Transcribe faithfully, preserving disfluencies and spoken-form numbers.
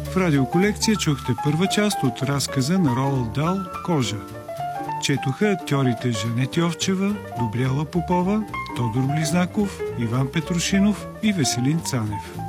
В радиоколекция чухте първа част от разказа на Роалд Дал «Кожа». Четоха актьорите Жанети Овчева, Добряла Попова, Тодор Близнаков, Иван Петрушинов и Веселин Цанев.